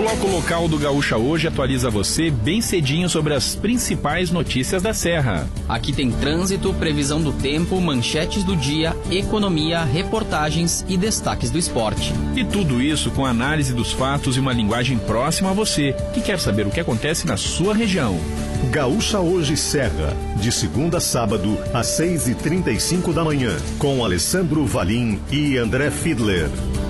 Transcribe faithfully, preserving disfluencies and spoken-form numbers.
bloco local do Gaúcha Hoje atualiza você bem cedinho sobre as principais notícias da Serra. Aqui tem trânsito, previsão do tempo, manchetes do dia, economia, reportagens e destaques do esporte. E tudo isso com análise dos fatos e uma linguagem próxima a você, que quer saber o que acontece na sua região. Gaúcha Hoje Serra, de segunda a sábado, às seis e trinta e cinco da manhã, com Alessandro Valim e André Fiedler.